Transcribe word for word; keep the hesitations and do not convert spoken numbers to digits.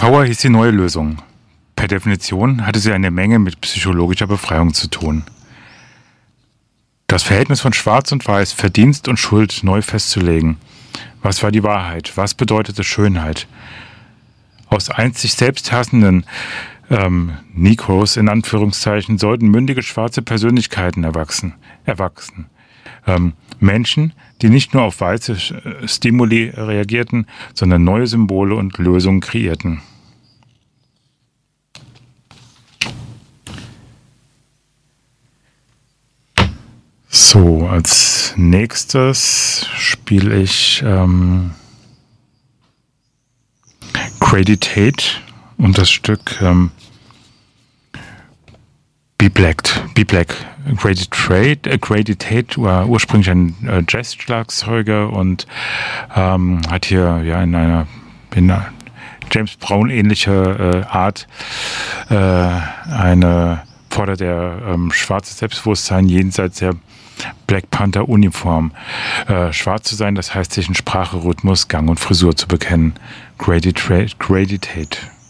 Power hieß die neue Lösung. Per Definition hatte sie eine Menge mit psychologischer Befreiung zu tun. Das Verhältnis von Schwarz und Weiß, Verdienst und Schuld neu festzulegen. Was war die Wahrheit? Was bedeutete Schönheit? Aus einst sich selbst hassenden ähm, Negroes in Anführungszeichen sollten mündige schwarze Persönlichkeiten erwachsen. erwachsen. Ähm, Menschen, die nicht nur auf weiße Stimuli reagierten, sondern neue Symbole und Lösungen kreierten. So, als nächstes spiele ich ähm, Grady Tate und das Stück ähm, Be Black. Be Black. Grady, Trade, äh, Grady Tate war ursprünglich ein äh, Jazz-Schlagzeuger und ähm, hat hier ja in einer, in einer James Brown ähnliche äh, Art äh, eine fordert er ähm, schwarzes Selbstbewusstsein jenseits der Black Panther Uniform. Äh, schwarz zu sein, das heißt sich in Sprache, Rhythmus, Gang und Frisur zu bekennen. Grady, Grady Tate.